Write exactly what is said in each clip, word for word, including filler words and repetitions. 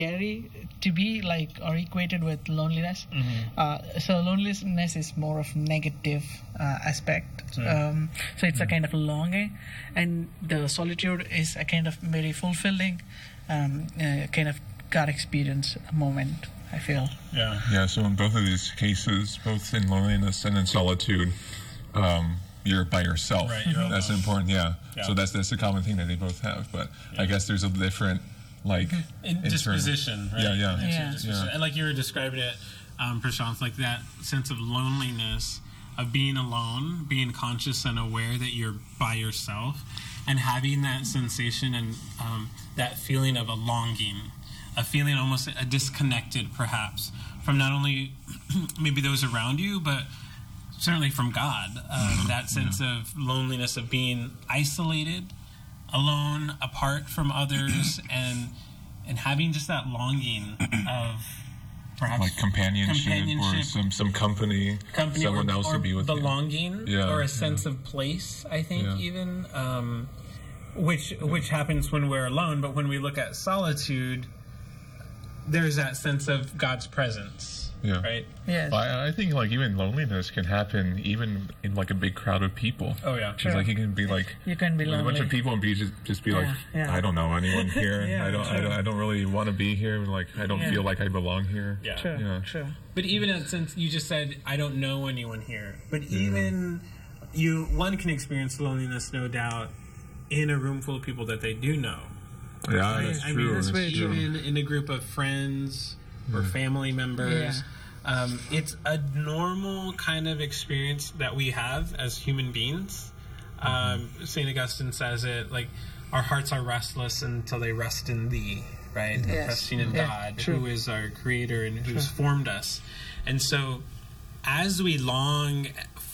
scary to be like or equated with loneliness. Mm-hmm. Uh, so loneliness is more of negative uh, aspect. Mm. Um, so it's a kind of longing, and the solitude is a kind of very fulfilling, um, uh, kind of God experience moment, I feel. Yeah. Yeah, so in both of these cases, both in loneliness and in solitude, um, you're by yourself. Right, you're That's alone. important, yeah. Yeah. So that's that's a common thing that they both have. But Yeah. I guess there's a different, like... In internal- disposition, right? Yeah, yeah. It's your Yeah. disposition. Yeah. And like you were describing it, um, Prashant, like that sense of loneliness, of being alone, being conscious and aware that you're by yourself, and having that sensation and um, that feeling of a longing, a feeling almost a disconnected, perhaps, from not only maybe those around you, but certainly from God. Um, that sense of loneliness, of being isolated, alone, apart from others, and and having just that longing of perhaps Like companionship, or companionship, some, some company, company, someone or, else or to be with you. belonging, Yeah, or a yeah. sense of place. I think Yeah. even um, which which happens when we're alone, but when we look at solitude, there's that sense of God's presence. Yeah. Right. Yes. Well, I, I think like even loneliness can happen even in like a big crowd of people. Oh yeah. Because like you can be like You can be with a bunch lonely. of people and be just, just be like, Yeah, yeah. I don't know anyone here. Yeah, I don't I true. don't I don't really want to be here. Like I don't Yeah. feel like I belong here. Yeah. True, Yeah. true. But even as, since you just said, I don't know anyone here. But even you, one can experience loneliness, no doubt, in a room full of people that they do know. Yeah, that's I true. mean, that's very true. even in a group of friends or family members, um, it's a normal kind of experience that we have as human beings. Um, Saint Augustine says it like, our hearts are restless until they rest in Thee, right? Yes. Resting in Yeah, God, true. who is our Creator and who's formed us. And so, as we long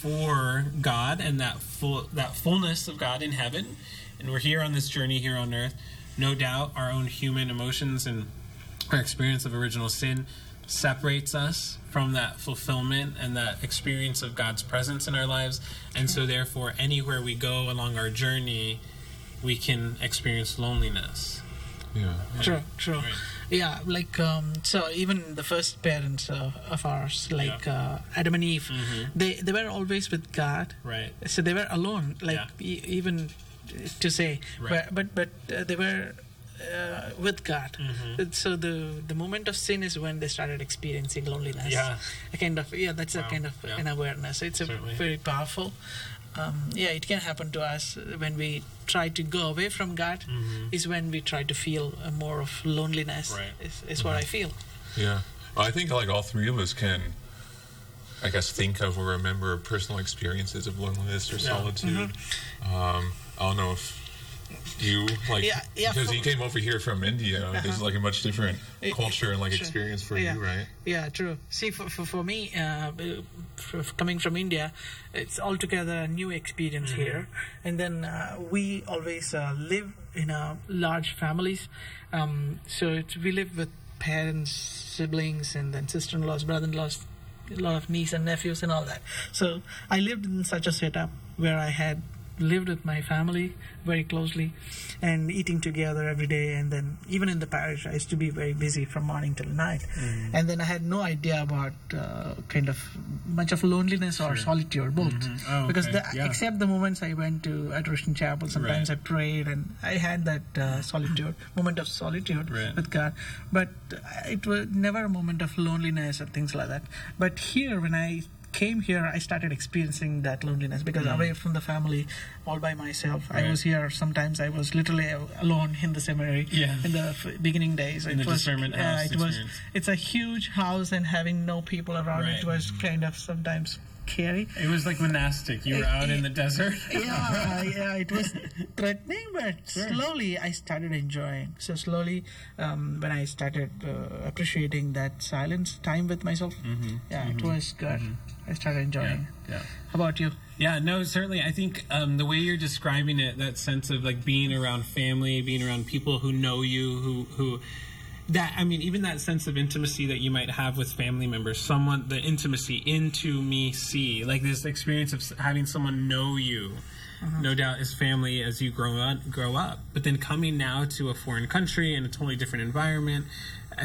for God and that full that fullness of God in heaven, and we're here on this journey here on earth, no doubt our own human emotions and our experience of original sin separates us from that fulfillment and that experience of God's presence in our lives. And so therefore, anywhere we go along our journey, we can experience loneliness. Yeah. True, true. Right. Yeah, like um, so even the first parents uh, of ours, like uh, Adam and Eve, they they were always with God. Right. So they were alone, like Yeah. e- even to say, Right. but but, but uh, they were uh, with God. Mm-hmm. So the the moment of sin is when they started experiencing loneliness. Yeah. a kind of yeah, that's Wow. a kind of Yeah. an awareness. It's a Certainly. very powerful. Um, yeah, it can happen to us when we try to go away from God. Mhm. Is when we try to feel uh, more of loneliness. Right. Is, is what I feel. Yeah. Well, I think like all three of us can, I guess, think of or remember personal experiences of loneliness or Yeah. solitude. Um, I don't know if you like Yeah, yeah, because for- you came over here from India. This is like a much different It- culture and like sure. experience for Yeah. you, right? Yeah, true. See, for for, for me, uh, for, for coming from India, it's altogether a new experience here. And then uh, we always uh, live in a large families, um, so it's, we live with parents, siblings, and then sister-in-laws, brother-in-laws, a lot of niece and nephews, and all that. So I lived in such a setup where I had lived with my family very closely and eating together every day, and then even in the parish I used to be very busy from morning till night. And then I had no idea about uh, kind of much of loneliness or solitude, both. Oh, Because okay. the, Yeah. except the moments I went to adoration chapel, sometimes Right. I prayed and I had that uh, solitude moment of solitude Right. with God, but it was never a moment of loneliness or things like that. But here, when I came here, I started experiencing that loneliness because away from the family, all by myself. I Right. was here. Sometimes I was literally a- alone in the seminary. Yeah. In the f- beginning days, In it the was, discernment yeah, house it was. experience. It's a huge house, and having no people around Right. it was kind of sometimes scary. It was like monastic. You were out in the desert. Yeah, yeah, it was threatening, but slowly I started enjoying. So slowly, um, when I started uh, appreciating that silence time with myself, yeah, it was good. I started enjoying. Yeah. How about you? Yeah, no, certainly. I think um, the way you're describing it, that sense of like being around family, being around people who know you, who who that I mean, even that sense of intimacy that you might have with family members, someone the intimacy into me see, like this experience of s- having someone know you. No doubt is family as you grow up, grow up. But then coming now to a foreign country in a totally different environment,